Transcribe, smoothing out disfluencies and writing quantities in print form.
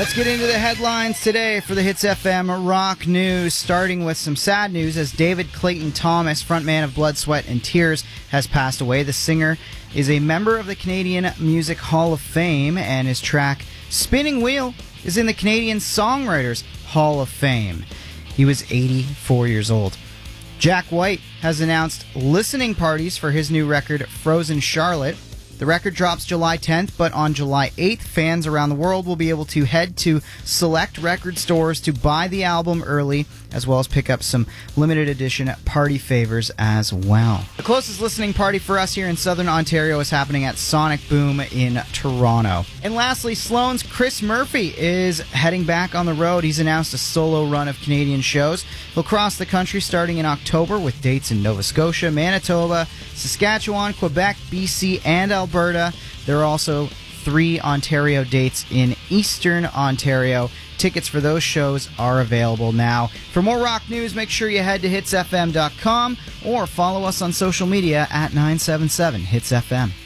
Let's get into the headlines today for the Hits FM Rock News, starting with some sad news as David Clayton Thomas, frontman of Blood, Sweat and Tears, has passed away. The singer is a member of the Canadian Music Hall of Fame, and his track Spinning Wheel is in the Canadian Songwriters Hall of Fame. He was 84 years old. Jack White has announced listening parties for his new record, Frozen Charlotte. The record drops July 10th, but on July 8th, fans around the world will be able to head to select record stores to buy the album early, as well as pick up some limited edition party favors as well. The closest listening party for us here in Southern Ontario is happening at Sonic Boom in Toronto. And lastly, Sloan's Chris Murphy is heading back on the road. He's announced a solo run of Canadian shows. He'll cross the country starting in October with dates in Nova Scotia, Manitoba, Saskatchewan, Quebec, BC, and Alberta. There are also 3 Ontario dates in Eastern Ontario. Tickets for those shows are available now. For more rock news, make sure you head to hitsfm.com or follow us on social media at 977 Hits FM.